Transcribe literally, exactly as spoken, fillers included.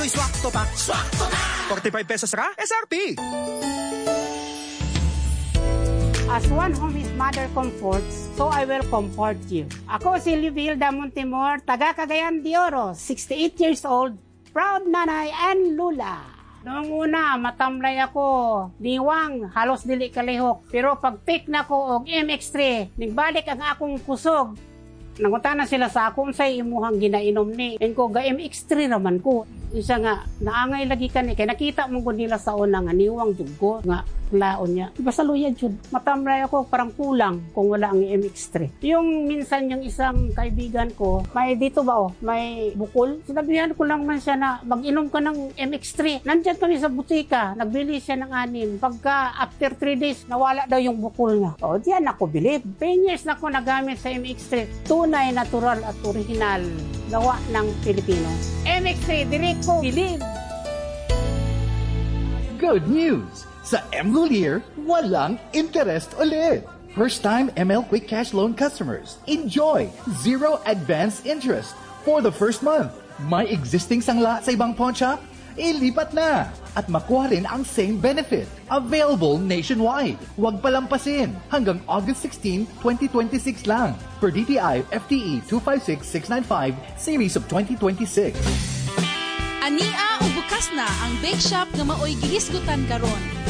Swak to pa. Swak to na! forty-five pesos ra? S R P! As one home is mother comforts, so I will comfort you. Ako si Livilda Montemor, taga Cagayan de Oro, sixty-eight years old, proud nanay and lula. Noong una, matamlay ako, diwang, halos dili kalihok. Pero pag pick na ko og M X three, nagbalik ang akong kusog. Nangutana sila sa akong sa imuhang ginainom ni. And ko, ga M X three naman ko. Isa nga, naangay lagi ka ni. Kaya nakita mo ko nila sa una nga, niwang jugo nga, laon niya. Diba sa luya, Jud? Matamlay ako, parang kulang kung wala ang M X three. Yung minsan yung isang kaibigan ko, may dito ba oh, may bukol. Sinabihan ko lang man siya na mag-inom ka ng M X three. Nandyan kami sa butika, nagbili siya ng anin. Pagka after three days, nawala daw yung bukol niya. O, diyan ako bilib. ten years na ako nagamit sa M X three. Tunay, natural at original. Gawa ng Pilipino. M X three, direct ko, bilib. Good news! Sa M. Lulier, walang interest ulit. First-time M L Quick Cash Loan customers, enjoy zero advance interest for the first month. May existing sangla sa ibang pawn shop? Ilipat na at makuha rin ang same benefit. Available nationwide. Huwag palampasin. Hanggang August sixteenth, twenty twenty-six lang. Per D T I F T E two five six six nine five, Series of twenty twenty-six. Ania o bukas na ang bake shop nga maoy gihisgutan karon.